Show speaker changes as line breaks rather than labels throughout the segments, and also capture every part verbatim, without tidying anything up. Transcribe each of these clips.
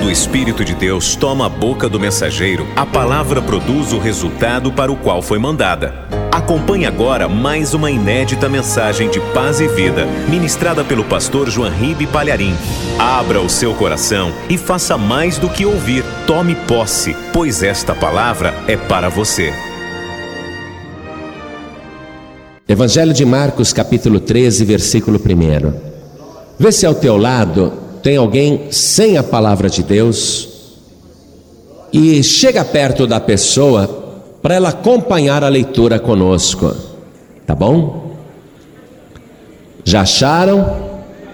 o Espírito de Deus toma a boca do mensageiro, a palavra produz o resultado para o qual foi mandada. Acompanhe agora mais uma inédita mensagem de paz e vida, ministrada pelo pastor João Ribe Palharim. Abra o seu coração e faça mais do que ouvir. Tome posse, pois esta palavra é para você.
Evangelho de Marcos, capítulo treze, versículo primeiro. Vê se ao teu lado tem alguém sem a palavra de Deus e chega perto da pessoa para ela acompanhar a leitura conosco, tá bom? Já acharam?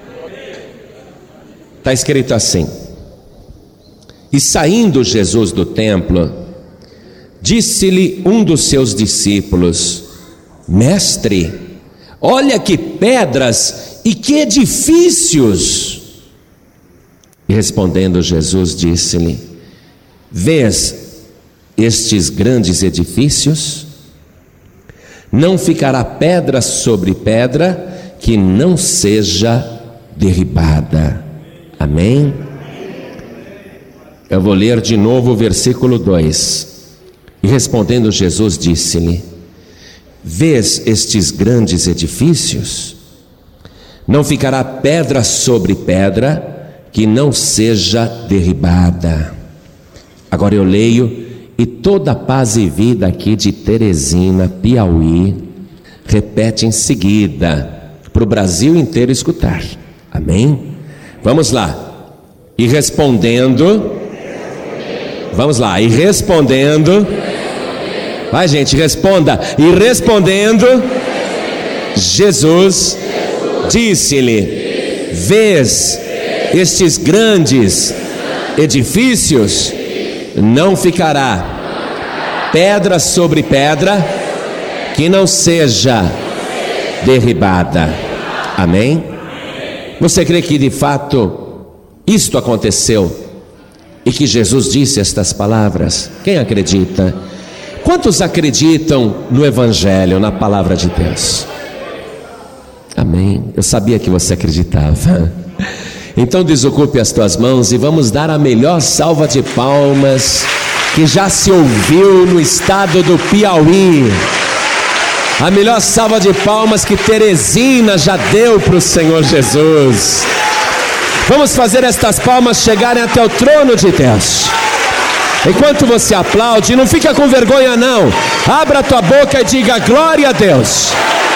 Está escrito assim: e saindo Jesus do templo, disse-lhe um dos seus discípulos: Mestre, olha que pedras e que edifícios! E respondendo Jesus disse-lhe: Vês estes grandes edifícios? Não ficará pedra sobre pedra que não seja derribada. Amém? Eu vou ler de novo o versículo dois. E respondendo Jesus disse-lhe: Vês estes grandes edifícios? Não ficará pedra sobre pedra que não seja derribada. Agora eu leio, e toda a paz e vida aqui de Teresina, Piauí, repete em seguida, para o Brasil inteiro escutar. Amém? Vamos lá. E respondendo, vamos lá, e respondendo, vai gente, responda. E respondendo, Jesus disse-lhe: Vês estes grandes edifícios? Não ficará pedra sobre pedra que não seja derribada. Amém? Você crê que de fato isto aconteceu e que Jesus disse estas palavras? Quem acredita? Quantos acreditam no Evangelho, na palavra de Deus? Amém. Eu sabia que você acreditava. Então desocupe as tuas mãos e vamos dar a melhor salva de palmas que já se ouviu no estado do Piauí. A melhor salva de palmas que Teresina já deu para o Senhor Jesus. Vamos fazer estas palmas chegarem até o trono de Deus. Enquanto você aplaude, não fica com vergonha não. Abra a tua boca e diga glória a Deus.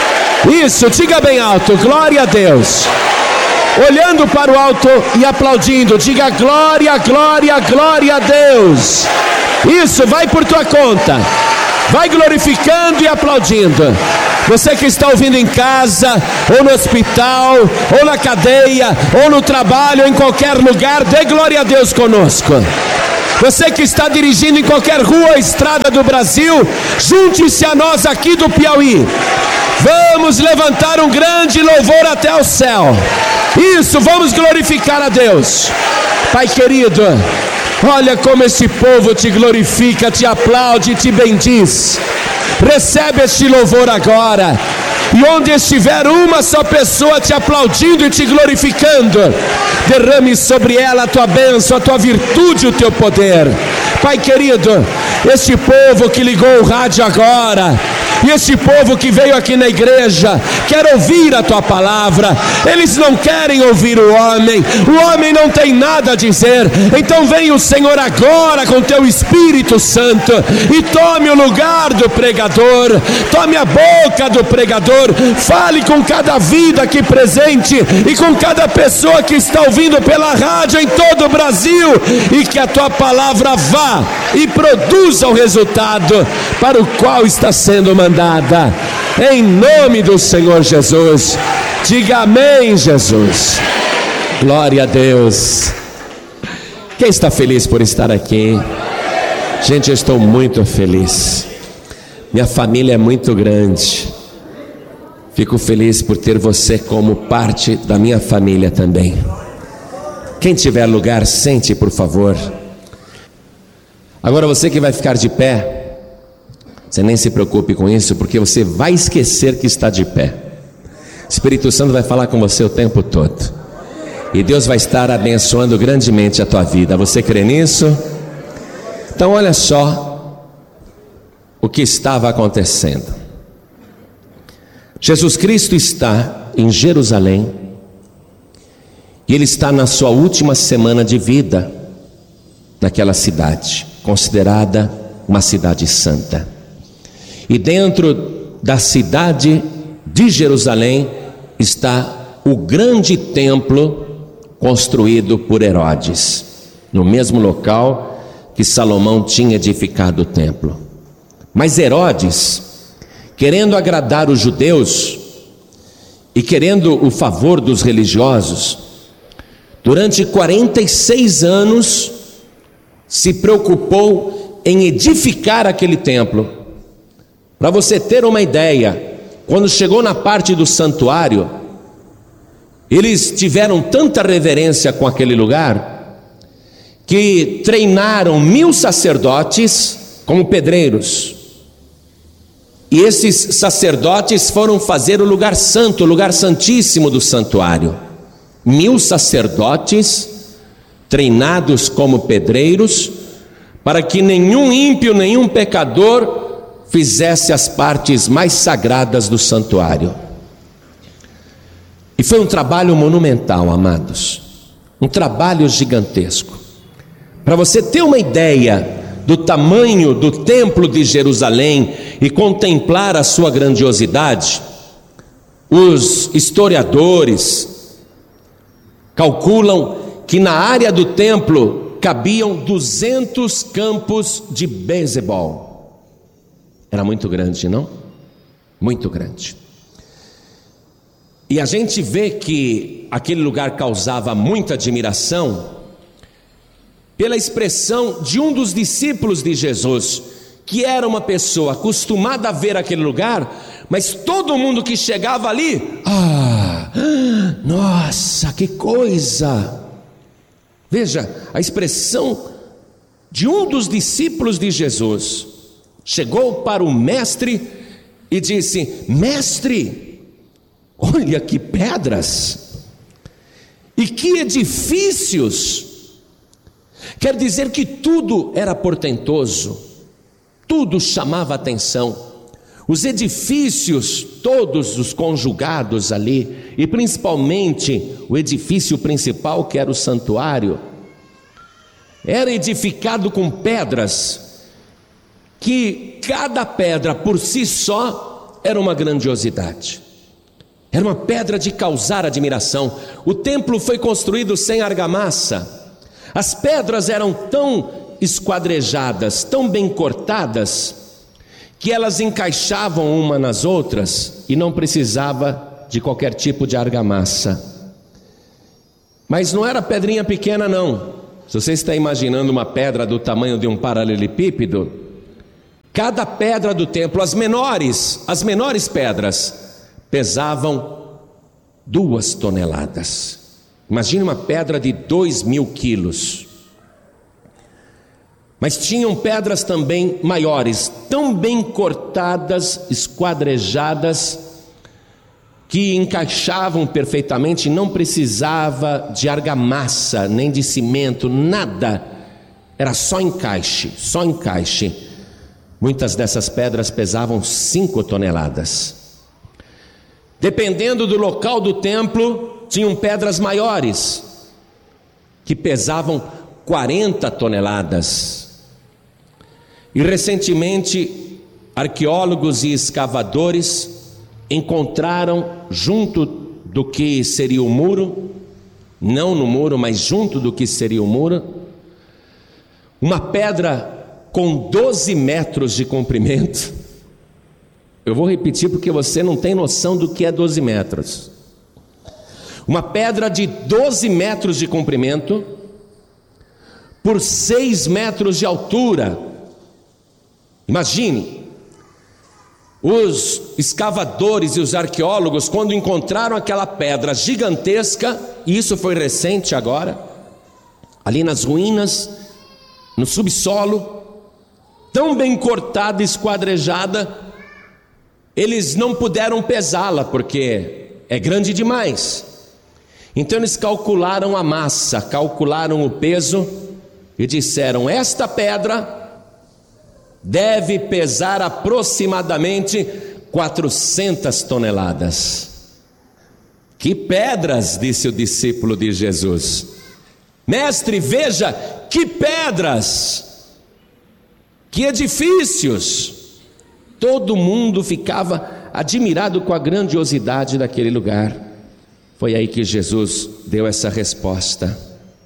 Isso, diga bem alto, glória a Deus. Olhando para o alto e aplaudindo, diga glória, glória, glória a Deus. Isso, vai por tua conta. Vai glorificando e aplaudindo. Você que está ouvindo em casa, ou no hospital, ou na cadeia, ou no trabalho, ou em qualquer lugar, dê glória a Deus conosco. Você que está dirigindo em qualquer rua ou estrada do Brasil, junte-se a nós aqui do Piauí. Vamos levantar um grande louvor até o céu. Isso, vamos glorificar a Deus. Pai querido, olha como esse povo te glorifica, te aplaude, te bendiz. Recebe este louvor agora. E onde estiver uma só pessoa te aplaudindo e te glorificando, derrame sobre ela a tua bênção, a tua virtude, o teu poder. Pai querido, este povo que ligou o rádio agora, e este povo que veio aqui na igreja, quer ouvir a tua palavra. Eles não querem ouvir o homem. O homem não tem nada a dizer. Então vem o Senhor agora com teu Espírito Santo e tome o lugar do pregador. Tome a boca do pregador. Fale com cada vida aqui presente e com cada pessoa que está ouvindo pela rádio em todo o Brasil, e que a tua palavra vá e produza o resultado para o qual está sendo mandada. Em nome do Senhor Jesus. Diga amém, Jesus. Glória a Deus. Quem está feliz por estar aqui? Gente, eu estou muito feliz. Minha família é muito grande. Fico feliz por ter você como parte da minha família também. Quem tiver lugar, sente, por favor. Agora você que vai ficar de pé, você nem se preocupe com isso, porque você vai esquecer que está de pé. O Espírito Santo vai falar com você o tempo todo. E Deus vai estar abençoando grandemente a tua vida. Você crê nisso? Então olha só o que estava acontecendo. Jesus Cristo está em Jerusalém e Ele está na sua última semana de vida naquela cidade, considerada uma cidade santa. E dentro da cidade de Jerusalém está o grande templo construído por Herodes, no mesmo local que Salomão tinha edificado o templo. Mas Herodes, querendo agradar os judeus e querendo o favor dos religiosos, durante quarenta e seis anos se preocupou em edificar aquele templo. Para você ter uma ideia, quando chegou na parte do santuário, eles tiveram tanta reverência com aquele lugar que treinaram mil sacerdotes como pedreiros. E esses sacerdotes foram fazer o lugar santo, o lugar santíssimo do santuário. Mil sacerdotes treinados como pedreiros, para que nenhum ímpio, nenhum pecador fizesse as partes mais sagradas do santuário. E foi um trabalho monumental, amados, um trabalho gigantesco. Para você ter uma ideia do tamanho do templo de Jerusalém e contemplar a sua grandiosidade, os historiadores calculam que na área do templo cabiam duzentos campos de beisebol. Era muito grande, não? Muito grande. E a gente vê que aquele lugar causava muita admiração pela expressão de um dos discípulos de Jesus, que era uma pessoa acostumada a ver aquele lugar, mas todo mundo que chegava ali, ah, nossa, que coisa! Veja, a expressão de um dos discípulos de Jesus, chegou para o mestre e disse: mestre, olha que pedras, e que edifícios! Quer dizer que tudo era portentoso, tudo chamava atenção. Os edifícios, todos os conjugados ali, e principalmente o edifício principal, que era o santuário, era edificado com pedras, que cada pedra por si só era uma grandiosidade. Era uma pedra de causar admiração. O templo foi construído sem argamassa. As pedras eram tão esquadrejadas, tão bem cortadas, que elas encaixavam uma nas outras e não precisava de qualquer tipo de argamassa. Mas não era pedrinha pequena, não. Se você está imaginando uma pedra do tamanho de um paralelepípedo, cada pedra do templo, as menores, as menores pedras, pesavam duas toneladas. Imagine uma pedra de dois mil quilos. Mas tinham pedras também maiores, tão bem cortadas, esquadrejadas, que encaixavam perfeitamente, não precisava de argamassa, nem de cimento, nada. Era só encaixe, só encaixe. Muitas dessas pedras pesavam cinco toneladas. Dependendo do local do templo, tinham pedras maiores, que pesavam quarenta toneladas. E recentemente, arqueólogos e escavadores encontraram junto do que seria o muro, não no muro, mas junto do que seria o muro, uma pedra com doze metros de comprimento. Eu vou repetir porque você não tem noção do que é doze metros. Uma pedra de doze metros de comprimento por seis metros de altura. Imagine, os escavadores e os arqueólogos, quando encontraram aquela pedra gigantesca, e isso foi recente agora, ali nas ruínas, no subsolo, tão bem cortada e esquadrejada, eles não puderam pesá-la, porque é grande demais. Então eles calcularam a massa, calcularam o peso e disseram: esta pedra deve pesar aproximadamente quatrocentas toneladas. Que pedras, disse o discípulo de Jesus. Mestre, veja que pedras, que edifícios. Todo mundo ficava admirado com a grandiosidade daquele lugar. Foi aí que Jesus deu essa resposta.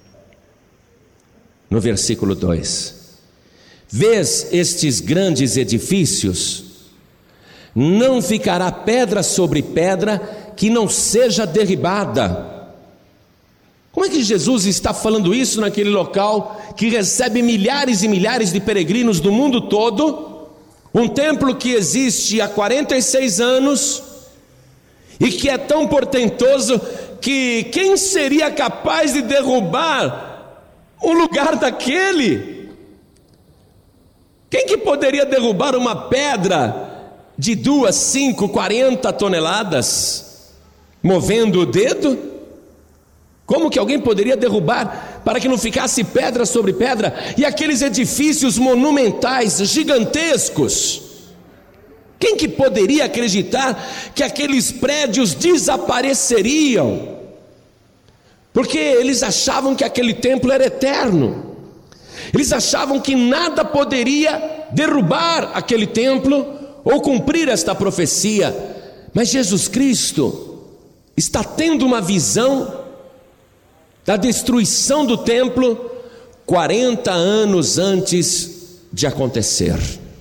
No versículo dois: vês estes grandes edifícios? Não ficará pedra sobre pedra que não seja derribada. Como é que Jesus está falando isso naquele local que recebe milhares e milhares de peregrinos do mundo todo? Um templo que existe há quarenta e seis anos e que é tão portentoso que quem seria capaz de derrubar um lugar daquele? Quem que poderia derrubar uma pedra de duas, cinco, quarenta toneladas? Movendo o dedo? Como que alguém poderia derrubar para que não ficasse pedra sobre pedra? E aqueles edifícios monumentais, gigantescos, quem que poderia acreditar que aqueles prédios desapareceriam? Porque eles achavam que aquele templo era eterno, eles achavam que nada poderia derrubar aquele templo ou cumprir esta profecia. Mas Jesus Cristo está tendo uma visão da destruição do templo quarenta anos antes de acontecer.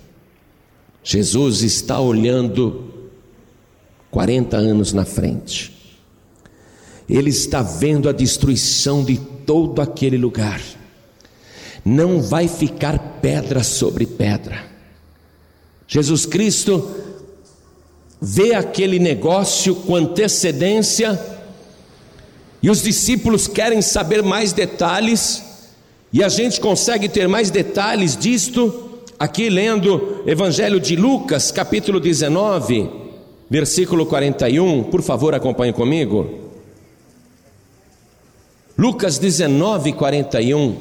Jesus está olhando quarenta anos na frente. Ele está vendo a destruição de todo aquele lugar. Não vai ficar pedra sobre pedra. Jesus Cristo vê aquele negócio com antecedência, e os discípulos querem saber mais detalhes, e a gente consegue ter mais detalhes disto aqui lendo Evangelho de Lucas, capítulo dezenove, versículo quarenta e um. Por favor, acompanhe comigo. Lucas dezenove, quarenta e um.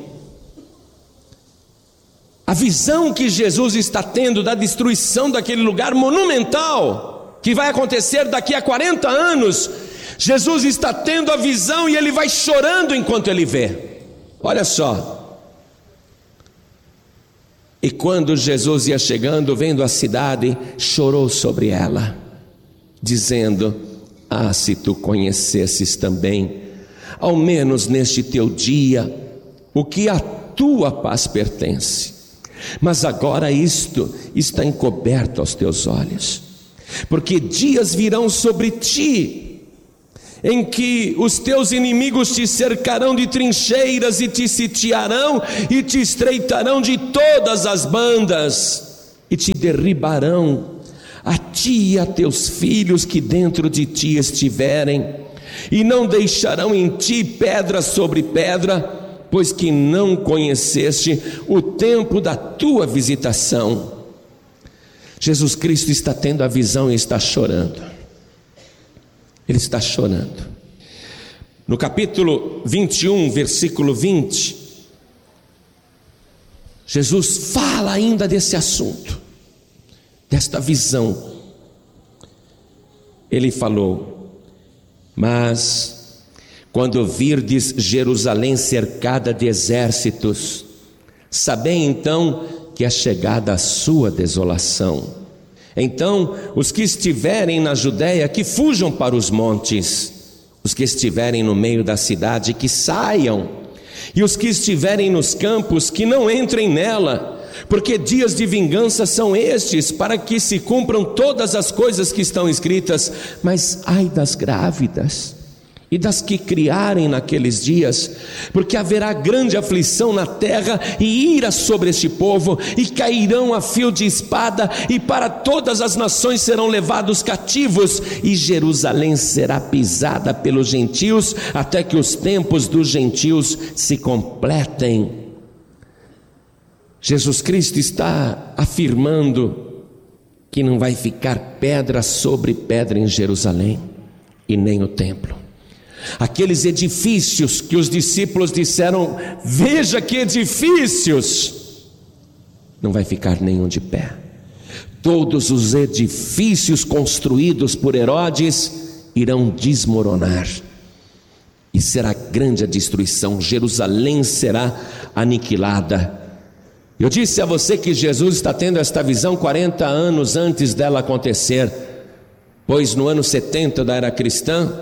A visão que Jesus está tendo da destruição daquele lugar monumental, que vai acontecer daqui a quarenta anos, Jesus está tendo a visão e ele vai chorando enquanto ele vê. Olha só. E quando Jesus ia chegando, vendo a cidade, chorou sobre ela, dizendo: ah, se tu conhecesses também, ao menos neste teu dia, o que à tua paz pertence. Mas agora isto está encoberto aos teus olhos. Porque dias virão sobre ti, em que os teus inimigos te cercarão de trincheiras, e te sitiarão, e te estreitarão de todas as bandas, e te derribarão, a ti e a teus filhos que dentro de ti estiverem, e não deixarão em ti pedra sobre pedra, pois que não conheceste o tempo da tua visitação. Jesus Cristo está tendo a visão e está chorando. Ele está chorando. No capítulo vinte e um, versículo vinte, Jesus fala ainda desse assunto, desta visão. Ele falou: mas quando virdes Jerusalém cercada de exércitos, sabei então que é chegada a sua desolação. Então os que estiverem na Judéia, que fujam para os montes. Os que estiverem no meio da cidade, que saiam. E os que estiverem nos campos, que não entrem nela. Porque dias de vingança são estes, para que se cumpram todas as coisas que estão escritas. Mas ai das grávidas e das que criarem naqueles dias, porque haverá grande aflição na terra e ira sobre este povo, e cairão a fio de espada, e para todas as nações serão levados cativos, e Jerusalém será pisada pelos gentios, até que os tempos dos gentios se completem. Jesus Cristo está afirmando que não vai ficar pedra sobre pedra em Jerusalém, e nem o templo. Aqueles edifícios que os discípulos disseram: veja que edifícios! Não vai ficar nenhum de pé. Todos os edifícios construídos por Herodes irão desmoronar. E será grande a destruição. Jerusalém será aniquilada. Eu disse a você que Jesus está tendo esta visão quarenta anos antes dela acontecer, pois no ano setenta da era cristã,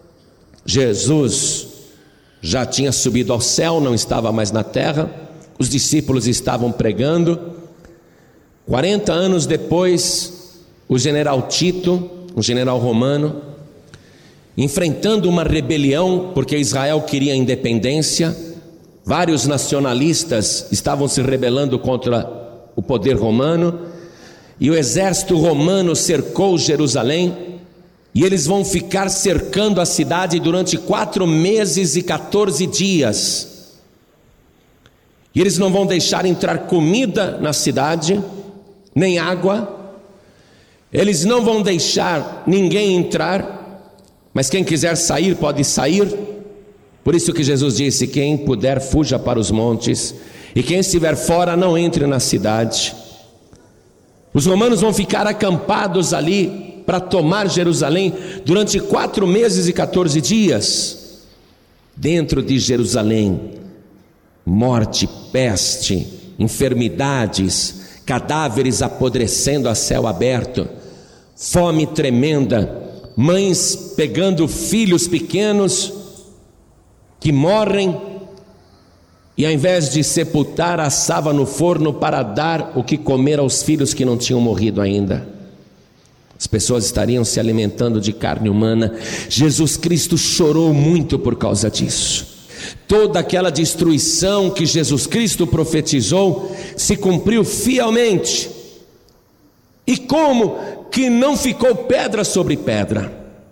Jesus já tinha subido ao céu, não estava mais na terra, os discípulos estavam pregando. quarenta anos depois, o general Tito, um general romano, enfrentando uma rebelião, porque Israel queria independência, vários nacionalistas estavam se rebelando contra o poder romano, e o exército romano cercou Jerusalém, e eles vão ficar cercando a cidade durante quatro meses e quatorze dias, e eles não vão deixar entrar comida na cidade, nem água, eles não vão deixar ninguém entrar, mas quem quiser sair pode sair. Por isso que Jesus disse: quem puder fuja para os montes, e quem estiver fora não entre na cidade. Os romanos vão ficar acampados ali para tomar Jerusalém durante quatro meses e quatorze dias. Dentro de Jerusalém, morte, peste, enfermidades, cadáveres apodrecendo a céu aberto, fome tremenda, mães pegando filhos pequenos que morrem, e ao invés de sepultar, assava no forno para dar o que comer aos filhos que não tinham morrido ainda. As pessoas estariam se alimentando de carne humana. Jesus Cristo chorou muito por causa disso. Toda aquela destruição que Jesus Cristo profetizou se cumpriu fielmente. E como que não ficou pedra sobre pedra?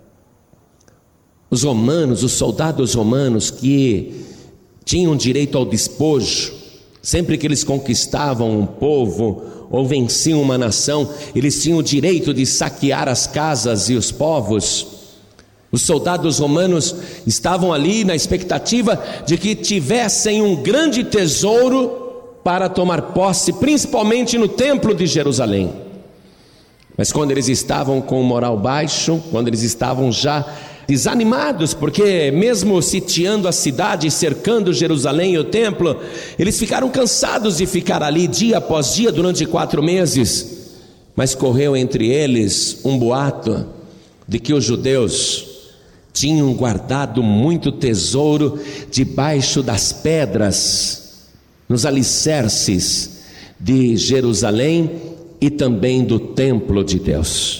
Os romanos, os soldados romanos que tinham direito ao despojo, sempre que eles conquistavam um povo ou venciam uma nação, eles tinham o direito de saquear as casas e os povos. Os soldados romanos estavam ali na expectativa de que tivessem um grande tesouro para tomar posse, principalmente no templo de Jerusalém. Mas quando eles estavam com o moral baixo, quando eles estavam já desanimados, porque mesmo sitiando a cidade, cercando Jerusalém e o templo, eles ficaram cansados de ficar ali dia após dia durante quatro meses. Mas correu entre eles um boato de que os judeus tinham guardado muito tesouro debaixo das pedras, nos alicerces de Jerusalém e também do templo de Deus.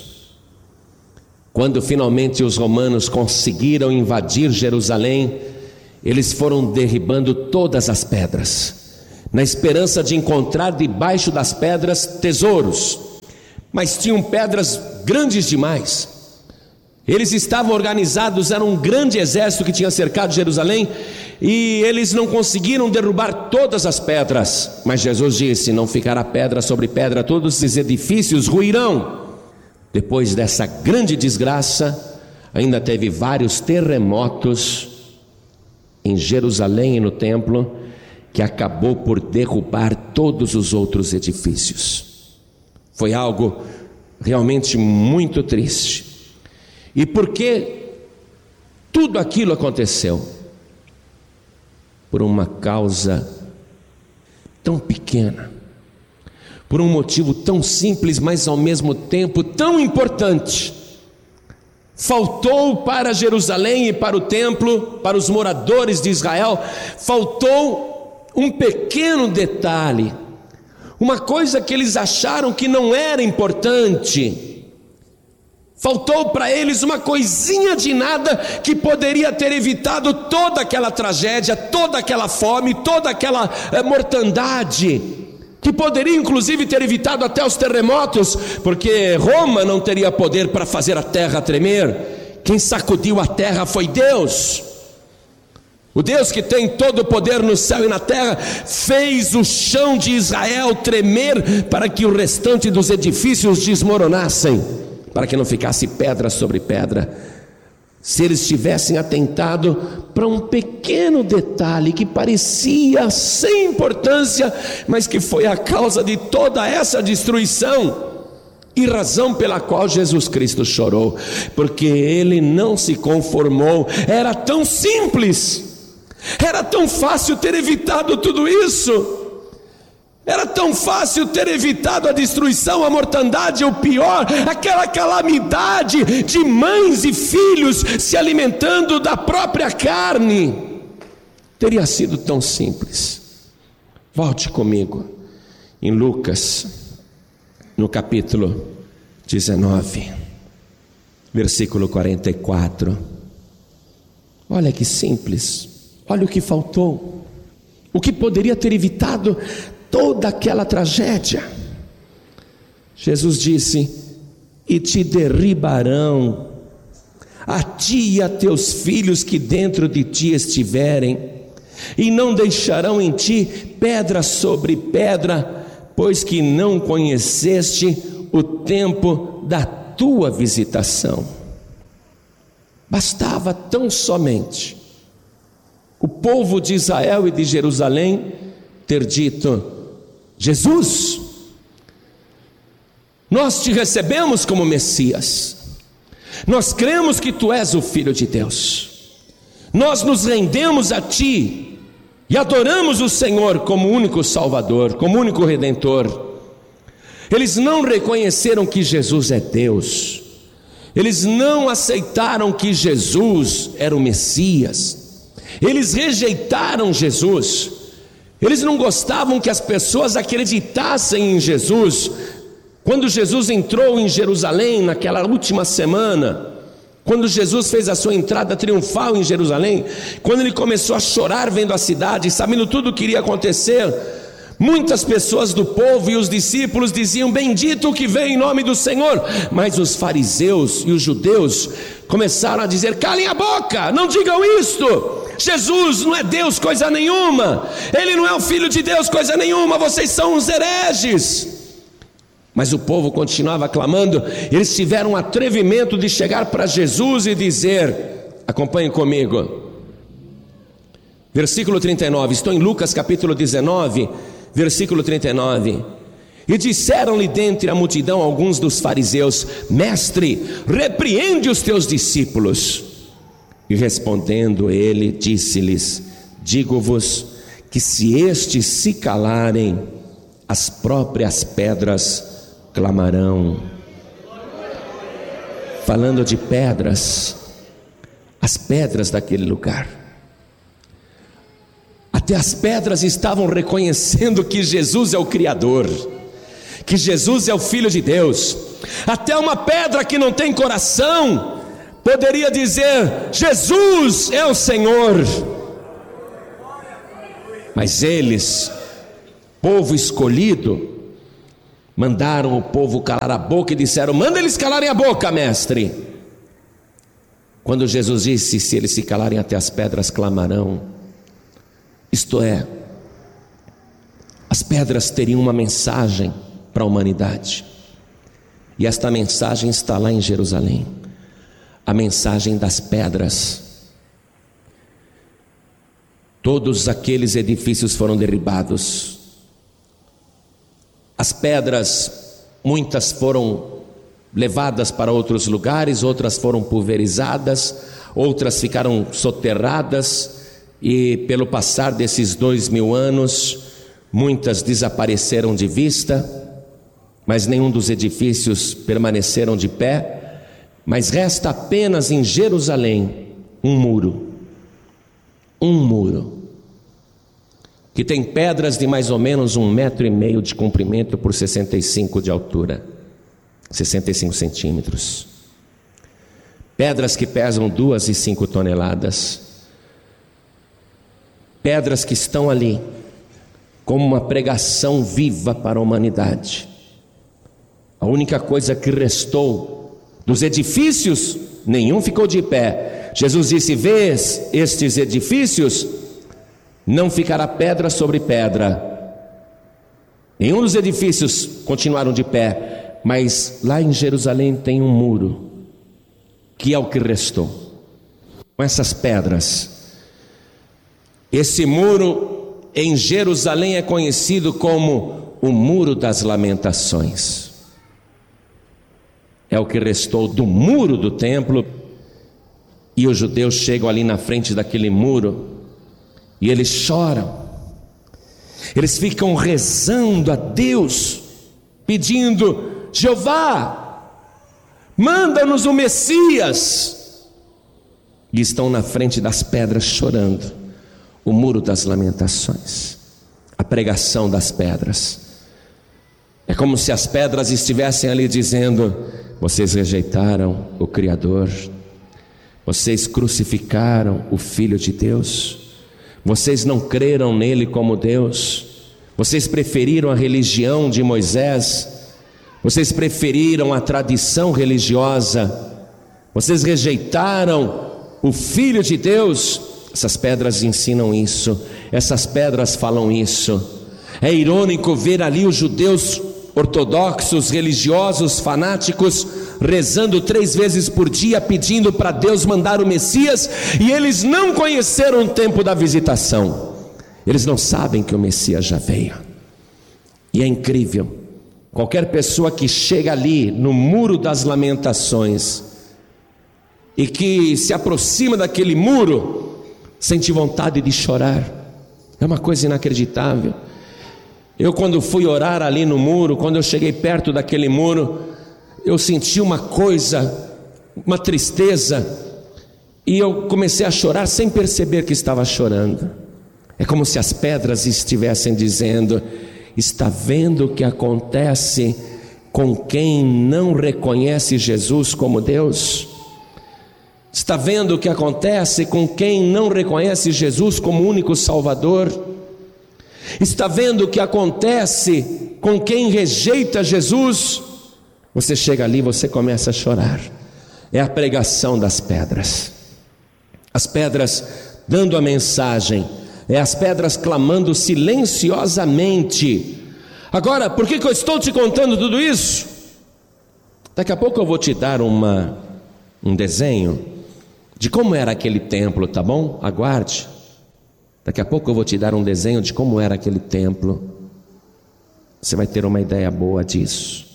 Quando finalmente os romanos conseguiram invadir Jerusalém, eles foram derribando todas as pedras, na esperança de encontrar debaixo das pedras tesouros, mas tinham pedras grandes demais. Eles estavam organizados, era um grande exército que tinha cercado Jerusalém, e eles não conseguiram derrubar todas as pedras. Mas Jesus disse: não ficará pedra sobre pedra, todos esses edifícios ruirão. Depois dessa grande desgraça, ainda teve vários terremotos em Jerusalém e no templo, que acabou por derrubar todos os outros edifícios. Foi algo realmente muito triste. E por que tudo aquilo aconteceu? Por uma causa tão pequena, por um motivo tão simples, mas ao mesmo tempo tão importante. Faltou para Jerusalém e para o templo, para os moradores de Israel, faltou um pequeno detalhe, uma coisa que eles acharam que não era importante. Faltou para eles uma coisinha de nada que poderia ter evitado toda aquela tragédia, toda aquela fome, toda aquela eh, mortandade, que poderia inclusive ter evitado até os terremotos, porque Roma não teria poder para fazer a terra tremer. Quem sacudiu a terra foi Deus. O Deus que tem todo o poder no céu e na terra fez o chão de Israel tremer para que o restante dos edifícios desmoronassem, para que não ficasse pedra sobre pedra. se eles tivessem atentado para um pequeno detalhe que parecia sem importância, mas que foi a causa de toda essa destruição e razão pela qual Jesus Cristo chorou, porque ele não se conformou. Era tão simples, era tão fácil ter evitado tudo isso. Era tão fácil ter evitado a destruição, a mortandade, ou pior, aquela calamidade de mães e filhos se alimentando da própria carne. Teria sido tão simples. Volte comigo em Lucas, no capítulo dezenove, versículo quarenta e quatro. Olha que simples, olha o que faltou, o que poderia ter evitado toda aquela tragédia. Jesus disse: e te derribarão, a ti e a teus filhos que dentro de ti estiverem, e não deixarão em ti pedra sobre pedra, pois que não conheceste o tempo da tua visitação. Bastava tão somente o povo de Israel e de Jerusalém ter dito: Jesus, nós te recebemos como Messias, nós cremos que tu és o Filho de Deus, nós nos rendemos a ti e adoramos o Senhor como único Salvador, como único Redentor. Eles não reconheceram que Jesus é Deus, eles não aceitaram que Jesus era o Messias, eles rejeitaram Jesus. Eles não gostavam que as pessoas acreditassem em Jesus. Quando Jesus entrou em Jerusalém naquela última semana, quando Jesus fez a sua entrada triunfal em Jerusalém, quando ele começou a chorar vendo a cidade, sabendo tudo o que iria acontecer, muitas pessoas do povo e os discípulos diziam: bendito o que vem em nome do Senhor. Mas os fariseus e os judeus começaram a dizer: calem a boca, não digam isto. Jesus não é Deus coisa nenhuma, ele não é o Filho de Deus coisa nenhuma, vocês são uns hereges. Mas o povo continuava clamando. Eles tiveram um atrevimento de chegar para Jesus e dizer, acompanhem comigo, versículo trinta e nove, estou em Lucas capítulo dezenove, versículo trinta e nove. E disseram-lhe dentre a multidão alguns dos fariseus: mestre, repreende os teus discípulos. E respondendo ele, disse-lhes: digo-vos que se estes se calarem, as próprias pedras clamarão. Falando de pedras, as pedras daquele lugar, até as pedras estavam reconhecendo que Jesus é o Criador, que Jesus é o Filho de Deus. Até uma pedra que não tem coração poderia dizer: Jesus é o Senhor. Mas eles, povo escolhido, mandaram o povo calar a boca e disseram: manda eles calarem a boca, mestre. Quando Jesus disse: se eles se calarem, até as pedras clamarão, isto é, as pedras teriam uma mensagem para a humanidade, e esta mensagem está lá em Jerusalém, a mensagem das pedras. Todos aqueles edifícios foram derribados, as pedras, muitas foram levadas para outros lugares, outras foram pulverizadas, outras ficaram soterradas, e pelo passar desses dois mil anos, muitas desapareceram de vista, mas nenhum dos edifícios permaneceram de pé. Mas resta apenas em Jerusalém um muro, um muro, que tem pedras de mais ou menos um metro e meio de comprimento por sessenta e cinco de altura, sessenta e cinco centímetros, pedras que pesam duas e cinco toneladas, pedras que estão ali como uma pregação viva para a humanidade. A única coisa que restou dos edifícios, nenhum ficou de pé. Jesus disse: vês estes edifícios? Não ficará pedra sobre pedra. Nenhum dos edifícios continuaram de pé, mas lá em Jerusalém tem um muro, que é o que restou. com essas pedras. Esse muro em Jerusalém é conhecido como o Muro das Lamentações. É o que restou do muro do templo. E os judeus chegam ali na frente daquele muro e eles choram. Eles ficam rezando a Deus, pedindo: Jeová, manda-nos o Messias. E estão na frente das pedras chorando. O Muro das Lamentações, a pregação das pedras. É como se as pedras estivessem ali dizendo: vocês rejeitaram o Criador, vocês crucificaram o Filho de Deus, vocês não creram nele como Deus, vocês preferiram a religião de Moisés, vocês preferiram a tradição religiosa, vocês rejeitaram o Filho de Deus. Essas pedras ensinam isso, essas pedras falam isso. É irônico ver ali os judeus ortodoxos, religiosos, fanáticos, rezando três vezes por dia, pedindo para Deus mandar o Messias, e eles não conheceram o tempo da visitação. Eles não sabem que o Messias já veio. E é incrível, qualquer pessoa que chega ali no Muro das Lamentações e que se aproxima daquele muro, sente vontade de chorar. É uma coisa inacreditável. Eu, quando fui orar ali no muro, quando eu cheguei perto daquele muro, eu senti uma coisa, uma tristeza, e eu comecei a chorar sem perceber que estava chorando. É como se as pedras estivessem dizendo: está vendo o que acontece com quem não reconhece Jesus como Deus? Está vendo o que acontece com quem não reconhece Jesus como único Salvador? Está vendo o que acontece com quem rejeita Jesus? Você chega ali, você começa a chorar. É a pregação das pedras. As pedras dando a mensagem. É as pedras clamando silenciosamente. Agora, por que que eu estou te contando tudo isso? Daqui a pouco eu vou te dar uma, um desenho de como era aquele templo, tá bom? Aguarde. Daqui a pouco eu vou te dar um desenho de como era aquele templo. Você vai ter uma ideia boa disso.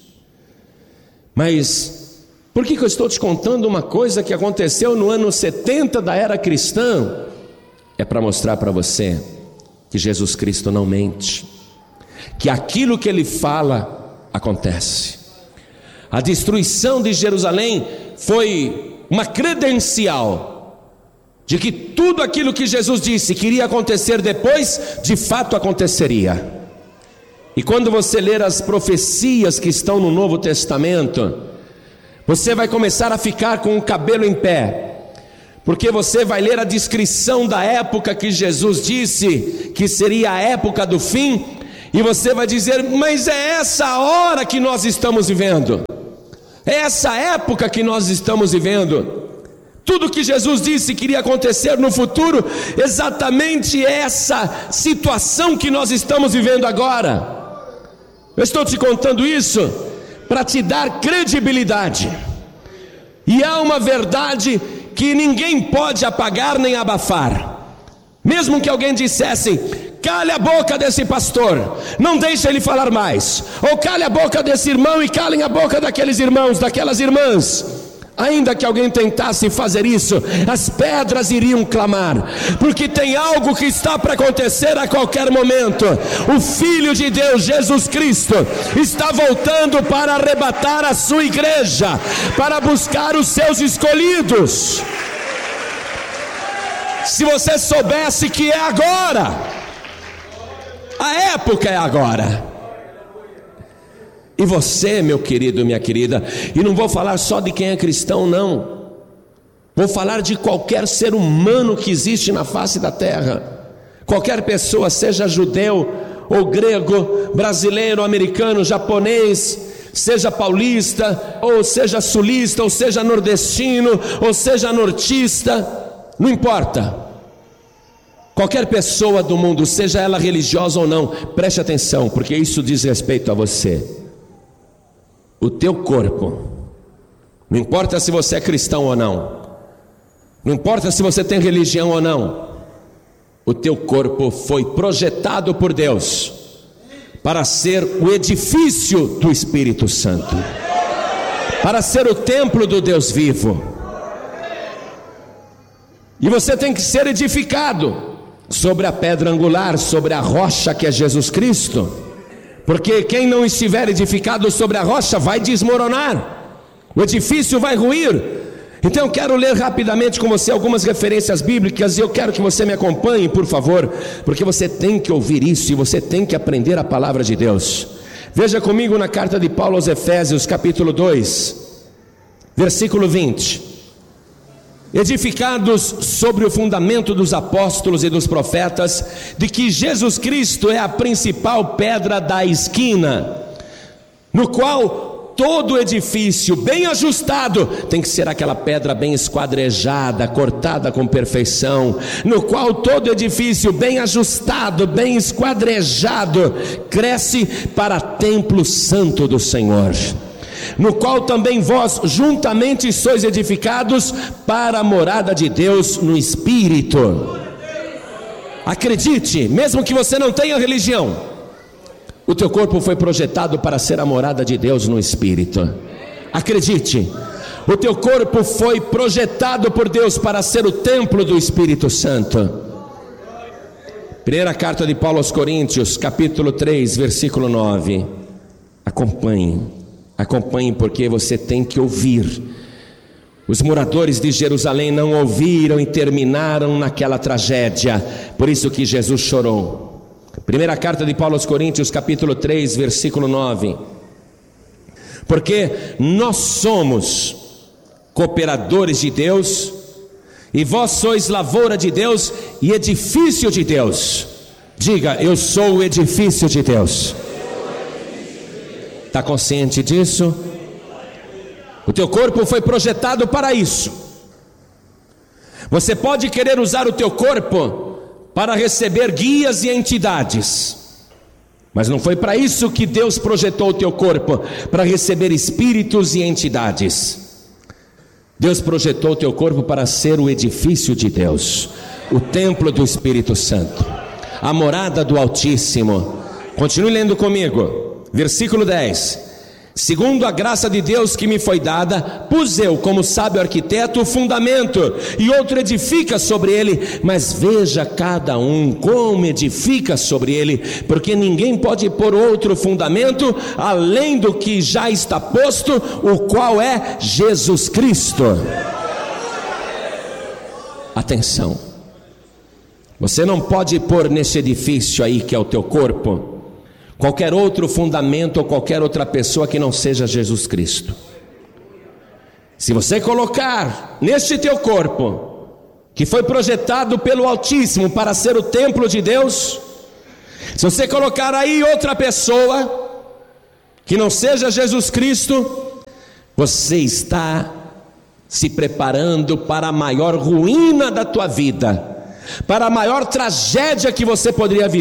Mas por que que eu estou te contando uma coisa que aconteceu no ano setenta da era cristã? É para mostrar para você que Jesus Cristo não mente, que aquilo que ele fala acontece. A destruição de Jerusalém foi uma credencial de que tudo aquilo que Jesus disse que iria acontecer depois, de fato aconteceria. E quando você ler as profecias que estão no Novo Testamento, você vai começar a ficar com o cabelo em pé, porque você vai ler a descrição da época que Jesus disse que seria a época do fim, e você vai dizer: mas é essa a hora que nós estamos vivendo, é essa época que nós estamos vivendo. Tudo que Jesus disse que iria acontecer no futuro, exatamente essa situação que nós estamos vivendo agora. Eu estou te contando isso para te dar credibilidade. E há uma verdade que ninguém pode apagar nem abafar. Mesmo que alguém dissesse: cale a boca desse pastor, não deixe ele falar mais, ou cale a boca desse irmão e calem a boca daqueles irmãos, daquelas irmãs. Ainda que alguém tentasse fazer isso, as pedras iriam clamar, porque tem algo que está para acontecer a qualquer momento. O Filho de Deus, Jesus Cristo, está voltando para arrebatar a sua igreja, para buscar os seus escolhidos. Se você soubesse que é agora, a época é agora. E você, meu querido, minha querida, e não vou falar só de quem é cristão, não, vou falar de qualquer ser humano que existe na face da terra. Qualquer pessoa, seja judeu ou grego, brasileiro, americano, japonês, seja paulista, ou seja sulista, ou seja nordestino, ou seja nortista, não importa. Qualquer pessoa do mundo, seja ela religiosa ou não, preste atenção, porque isso diz respeito a você. O teu corpo, não importa se você é cristão ou não, Não importa se você tem religião ou não, o teu corpo foi projetado por Deus para ser o edifício do Espírito Santo, para ser o templo do Deus vivo. E você tem que ser edificado sobre a pedra angular, sobre a rocha que é Jesus Cristo, porque quem não estiver edificado sobre a rocha vai desmoronar, o edifício vai ruir. Então eu quero ler rapidamente com você algumas referências bíblicas, e eu quero que você me acompanhe, por favor, porque você tem que ouvir isso e você tem que aprender a palavra de Deus. Veja comigo na carta de Paulo aos Efésios, capítulo dois, versículo vinte. Edificados sobre o fundamento dos apóstolos e dos profetas, de que Jesus Cristo é a principal pedra da esquina, no qual todo edifício bem ajustado, tem que ser aquela pedra bem esquadrejada, cortada com perfeição, no qual todo edifício bem ajustado, bem esquadrejado, cresce para templo santo do Senhor, no qual também vós juntamente sois edificados para a morada de Deus no Espírito. Acredite, mesmo que você não tenha religião, o teu corpo foi projetado para ser a morada de Deus no Espírito. Acredite, o teu corpo foi projetado por Deus para ser o templo do Espírito Santo. Primeira carta de Paulo aos Coríntios, capítulo três, versículo nove. Acompanhe. Acompanhe, porque você tem que ouvir. Os moradores de Jerusalém não ouviram e terminaram naquela tragédia, por isso que Jesus chorou. Primeira carta de Paulo aos Coríntios, capítulo três, versículo nove. Porque nós somos cooperadores de Deus, e vós sois lavoura de Deus e edifício de Deus. Diga: eu sou o edifício de Deus. Está consciente disso? O teu corpo foi projetado para isso. Você pode querer usar o teu corpo para receber guias e entidades, mas não foi para isso que Deus projetou o teu corpo, para receber espíritos e entidades. Deus projetou o teu corpo para ser o edifício de Deus, o templo do Espírito Santo, a morada do Altíssimo. Continue lendo comigo. Versículo dez. Segundo a graça de Deus que me foi dada, pus eu, como sábio arquiteto, o fundamento, e outro edifica sobre ele. Mas veja cada um como edifica sobre ele, porque ninguém pode pôr outro fundamento além do que já está posto, o qual é Jesus Cristo. Atenção, você não pode pôr nesse edifício aí que é o teu corpo qualquer outro fundamento ou qualquer outra pessoa que não seja Jesus Cristo. Se você colocar neste teu corpo, que foi projetado pelo Altíssimo para ser o templo de Deus, se você colocar aí outra pessoa que não seja Jesus Cristo, você está se preparando para a maior ruína da tua vida, para a maior tragédia que você poderia viver.